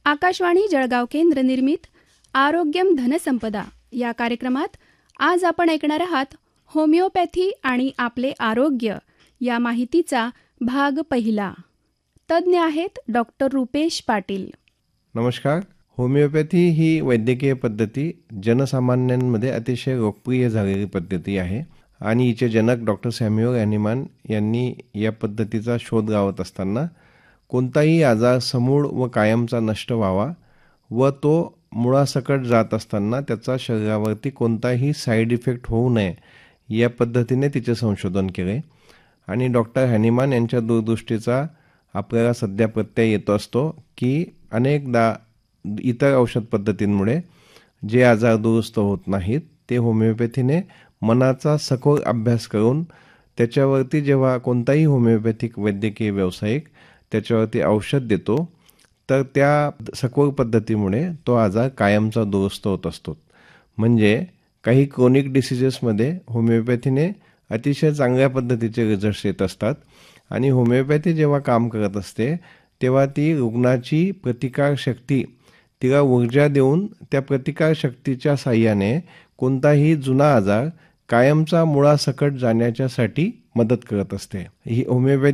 आकाशवाणी जळगाव केंद्र निर्मित आरोग्यम धनसंपदा या कार्यक्रमात आज आपण ऐकणार आहात होमिओपॅथी आणि आपले आरोग्य या माहितीचा भाग पहिला. तज्ज्ञ आहेत डॉक्टर रुपेश पाटील. नमस्कार. होमिओपॅथी ही वैद्यकीय पद्धती जनसामान्यांमध्ये अतिशय लोकप्रिय झालेली पद्धती आहे आणि हिचे जनक डॉक्टर सॅम्युअल हॅनिमन यांनी या पद्धतीचा शोध लावत असताना कोणताही आजार समूळ व कायमचा नष्ट व्हावा व तो मुळासकट जात असताना त्याचा शरीरावरती कोणताही साईड इफेक्ट होऊ नये या पद्धतीने तिचे संशोधन केले आणि डॉक्टर हॅनिमन यांच्या दूरदृष्टीचा आपल्याला सध्या प्रत्यय येतो असतो की अनेकदा इतर औषध पद्धतींमुळे जे आजार दुरुस्त होत नाहीत ते होमिओपॅथीने मनाचा सखोल अभ्यास करून त्याच्यावरती जेव्हा कोणताही होमिओपॅथिक वैद्यकीय व्यावसायिक त्याच्यावरती औषध देतो तर त्या सखोल पद्धतीमुळे तो आजार कायमचा दुरुस्त होत असतो. म्हणजे काही क्रोनिक डिसिजेसमध्ये होमिओपॅथीने अतिशय चांगल्या पद्धतीचे रिझल्ट्स येत असतात आणि होमिओपॅथी जेव्हा काम करत असते तेव्हा ती रुग्णाची प्रतिकारशक्ती तिला ऊर्जा देऊन त्या प्रतिकारशक्तीच्या साह्याने कोणताही जुना आजार कायमचा मुळासकट जाण्याच्यासाठी मदत करत असते. ही होमिओपॅथी